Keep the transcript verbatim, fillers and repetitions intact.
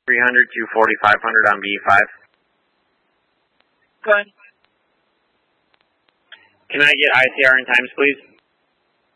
three hundred, two forty, five hundred on B five. Good. Can I get I C R and times, please?